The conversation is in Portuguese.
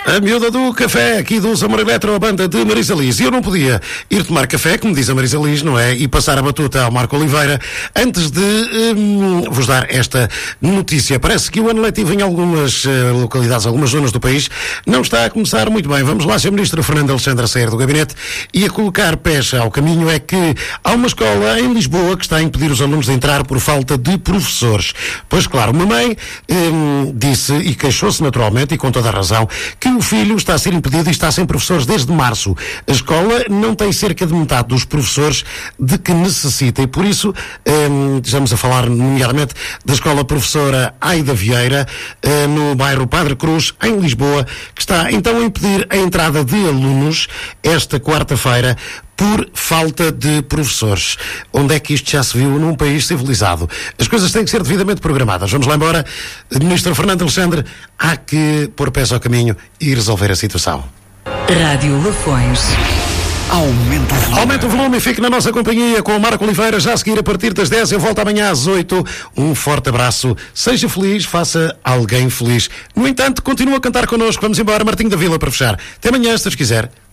A miúda do café, aqui do Zamor Eletro, a banda de Marisa Liz. E eu não podia ir tomar café, como diz a Marisa Liz, não é? E passar a batuta ao Marco Oliveira, antes de vos dar esta notícia. Parece que o ano letivo em algumas localidades, algumas zonas do país, não está a começar muito bem. Vamos lá, Sr. Ministro Fernando Alexandre, a sair do gabinete e a colocar pés ao caminho. É que há uma escola em Lisboa que está a impedir os alunos de entrar por falta de professores. Pois claro, uma mãe disse e queixou-se naturalmente, e com toda a razão, que o filho está a ser impedido e está sem professores desde março. A escola não tem cerca de metade dos professores de que necessita e por isso estamos a falar nomeadamente da escola professora Aida Vieira, no bairro Padre Cruz, em Lisboa, que está então a impedir a entrada de alunos esta quarta-feira por falta de professores. Onde é que isto já se viu num país civilizado? As coisas têm que ser devidamente programadas. Vamos lá embora. Ministro Fernando Alexandre, há que pôr pés ao caminho e resolver a situação. Rádio Lafões. Aumenta o volume e fique na nossa companhia com o Marco Oliveira, já a seguir a partir das 10. Eu volto amanhã às 8. Um forte abraço. Seja feliz, faça alguém feliz. No entanto, continua a cantar connosco. Vamos embora, Martinho da Vila, para fechar. Até amanhã, se Deus quiser.